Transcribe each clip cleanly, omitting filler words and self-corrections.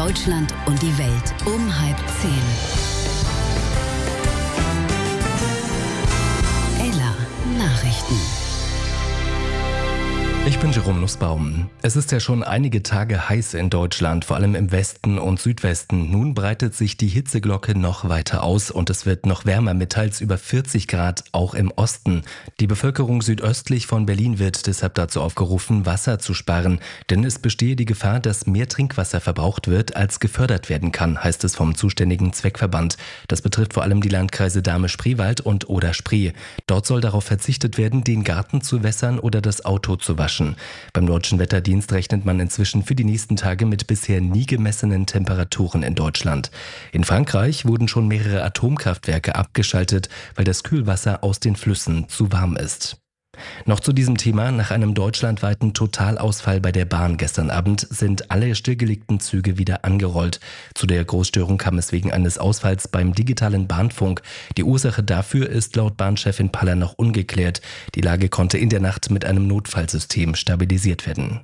Deutschland und die Welt um 9:30. Ella Nachrichten. Ich bin Jerome Nussbaum. Es ist ja schon einige Tage heiß in Deutschland, vor allem im Westen und Südwesten. Nun breitet sich die Hitzeglocke noch weiter aus und es wird noch wärmer mit teils über 40 Grad, auch im Osten. Die Bevölkerung südöstlich von Berlin wird deshalb dazu aufgerufen, Wasser zu sparen. Denn es bestehe die Gefahr, dass mehr Trinkwasser verbraucht wird, als gefördert werden kann, heißt es vom zuständigen Zweckverband. Das betrifft vor allem die Landkreise Dahme-Spreewald und Oder-Spree. Dort soll darauf verzichtet werden, den Garten zu wässern oder das Auto zu waschen. Beim Deutschen Wetterdienst rechnet man inzwischen für die nächsten Tage mit bisher nie gemessenen Temperaturen in Deutschland. In Frankreich wurden schon mehrere Atomkraftwerke abgeschaltet, weil das Kühlwasser aus den Flüssen zu warm ist. Noch zu diesem Thema: Nach einem deutschlandweiten Totalausfall bei der Bahn gestern Abend sind alle stillgelegten Züge wieder angerollt. Zu der Großstörung kam es wegen eines Ausfalls beim digitalen Bahnfunk. Die Ursache dafür ist laut Bahnchefin Paller noch ungeklärt. Die Lage konnte in der Nacht mit einem Notfallsystem stabilisiert werden.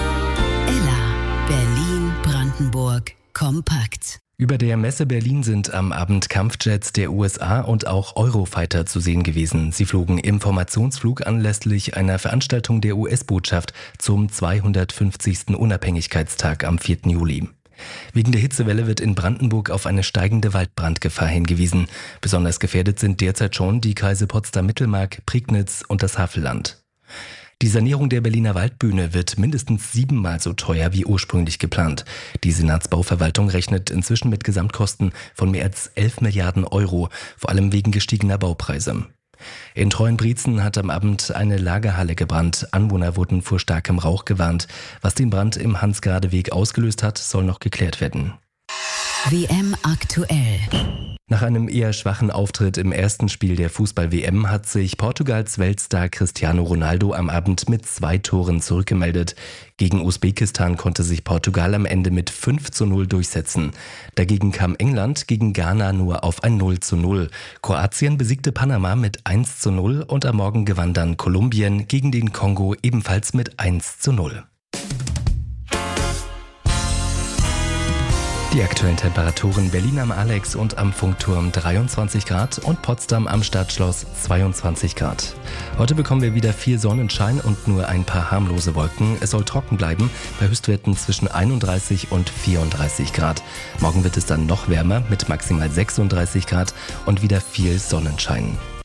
Ella, Berlin, Brandenburg, kompakt. Über der Messe Berlin sind am Abend Kampfjets der USA und auch Eurofighter zu sehen gewesen. Sie flogen Informationsflug anlässlich einer Veranstaltung der US-Botschaft zum 250. Unabhängigkeitstag am 4. Juli. Wegen der Hitzewelle wird in Brandenburg auf eine steigende Waldbrandgefahr hingewiesen. Besonders gefährdet sind derzeit schon die Kreise Potsdam-Mittelmark, Prignitz und das Havelland. Die Sanierung der Berliner Waldbühne wird mindestens 7-mal so teuer wie ursprünglich geplant. Die Senatsbauverwaltung rechnet inzwischen mit Gesamtkosten von mehr als 11 Milliarden Euro, vor allem wegen gestiegener Baupreise. In Treuenbrietzen hat am Abend eine Lagerhalle gebrannt. Anwohner wurden vor starkem Rauch gewarnt. Was den Brand im Hans-Grade-Weg ausgelöst hat, soll noch geklärt werden. WM aktuell. Nach einem eher schwachen Auftritt im ersten Spiel der Fußball-WM hat sich Portugals Weltstar Cristiano Ronaldo am Abend mit 2 Toren zurückgemeldet. Gegen Usbekistan konnte sich Portugal am Ende mit 5:0 durchsetzen. Dagegen kam England gegen Ghana nur auf ein 0:0. Kroatien besiegte Panama mit 1:0 und am Morgen gewann dann Kolumbien gegen den Kongo ebenfalls mit 1:0. Die aktuellen Temperaturen: Berlin am Alex und am Funkturm 23 Grad und Potsdam am Stadtschloss 22 Grad. Heute bekommen wir wieder viel Sonnenschein und nur ein paar harmlose Wolken. Es soll trocken bleiben, bei Höchstwerten zwischen 31 und 34 Grad. Morgen wird es dann noch wärmer mit maximal 36 Grad und wieder viel Sonnenschein.